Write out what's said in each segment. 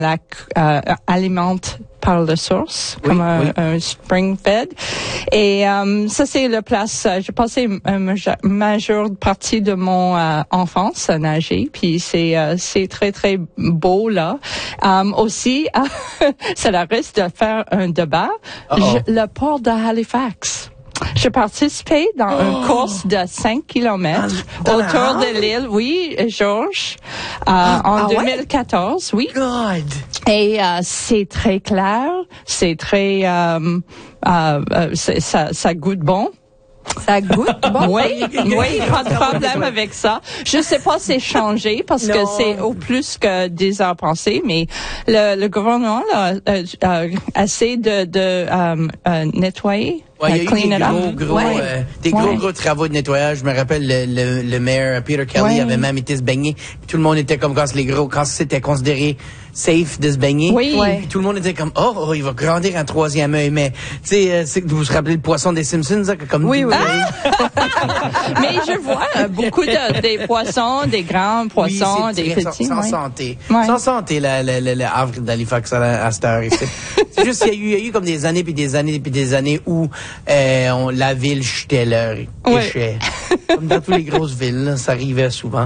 lac alimente par la source, Oui, comme oui. un spring fed. Et ça, c'est la place. J'ai passé une majeure partie de mon enfance à nager, puis c'est très très beau là. Aussi, ça la risque de faire un débat. Le port de Halifax. J'ai participé dans une course de 5 kilomètres autour de l'île, oui, Georges, en 2014, oui. God! Et c'est très clair, c'est très, ça goûte bon. Ça goûte bon. Oui, pas de problème avec ça. Je sais pas si c'est changé parce que c'est au plus que 10 heures passées, mais le gouvernement là, essaie de nettoyer. Ouais, il y a clean eu des up. gros travaux de nettoyage. Je me rappelle le maire Peter Kelly avait même été se baigner. Puis tout le monde était comme quand c'était considéré safe de se baigner. Oui. Puis tout le monde était comme il va grandir un troisième œil. Mais tu sais, vous vous rappelez le poisson des Simpsons, ça, comme oui. Mais je vois beaucoup des poissons, des grands poissons, oui, des petits. Sans santé. Ouais. Sans santé, le havre d'Halifax à cette heure ici. C'est juste qu'il y a eu comme des années puis des années puis des années où la ville jetait leurs déchets. Comme dans toutes les grosses villes, là, ça arrivait souvent.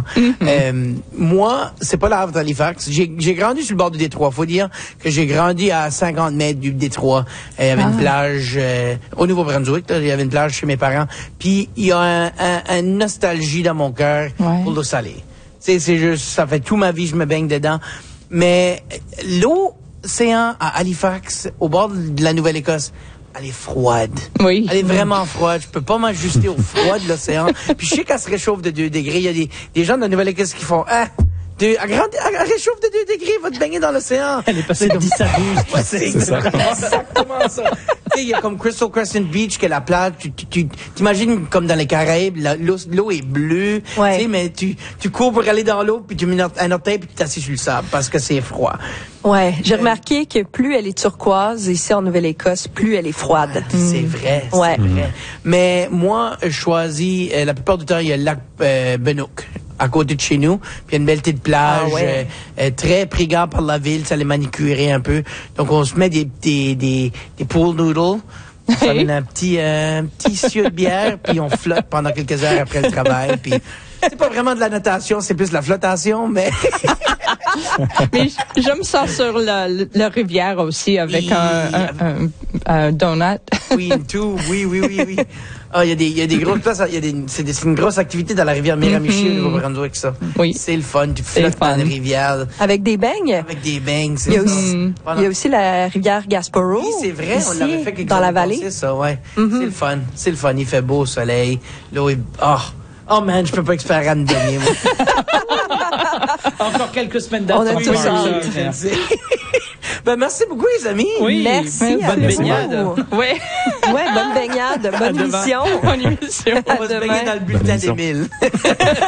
Moi, c'est pas le havre d'Halifax. J'ai grandi sur le bord du Détroit. Faut dire que j'ai grandi à 50 mètres du Détroit. Il y avait une plage au Nouveau-Brunswick. Il y avait une plage chez mes parents. Puis il y a une nostalgie dans mon cœur pour l'eau salée. C'est juste, ça fait toute ma vie, je me baigne dedans. Mais l'océan à Halifax, au bord de la Nouvelle-Écosse, elle est froide. Oui. Elle est vraiment froide. Je peux pas m'ajuster au froid de l'océan. Puis je sais qu'elle se réchauffe de 2 degrés. Il y a des gens de la Nouvelle-Écosse qui font elle réchauffe de 2 degrés, va te baigner dans l'océan. Elle est passée de 10 à 12. Ouais, c'est exactement ça. Tu sais, il y a comme Crystal Crescent Beach, qui est la plage. Tu t'imagines comme dans les Caraïbes, l'eau est bleue. Ouais. Tu sais, mais tu cours pour aller dans l'eau, puis tu mets un orteil, puis tu t'assis sur le sable, parce que c'est froid. Ouais, j'ai remarqué que plus elle est turquoise ici en Nouvelle-Écosse, plus elle est froide. C'est vrai, c'est Ouais. vrai. Mais moi, je choisis, la plupart du temps, il y a le lac Benook à côté de chez nous, puis il y a une belle petite plage, très prigard par la ville, ça les manicurer un peu. Donc on se met des pool noodles, ça donne un petit sieu de bière, puis on flotte pendant quelques heures après le travail, puis c'est pas vraiment de la natation, c'est plus de la flottation, mais Mais je me sors sur la rivière aussi avec un donut. oui, tout, oui. Ah, il y a des grosses places, c'est une grosse activité dans la rivière Miramichi au Nouveau-Brunswick, ça. Oui. C'est le fun, tu flottes dans la rivière. Avec des beignes. Avec des beignes, Il y a c'est ça. aussi, il y a aussi la rivière Gasparo. Oui, c'est vrai, ici, on l'avait fait quelque dans la vallée. C'est ça, ouais. C'est le fun, il fait beau soleil, l'eau est, oh man, je peux pas expérer à me baigner, moi. Encore quelques semaines d'attente. On a tous hâte. Je le sais. Ben, merci beaucoup, les amis. Oui, Merci à bonne vous. baignade. Oui. Ouais, bonne baignade, bonne demain. émission. Bonne émission. On va se baigner dans le bulletin des 1000.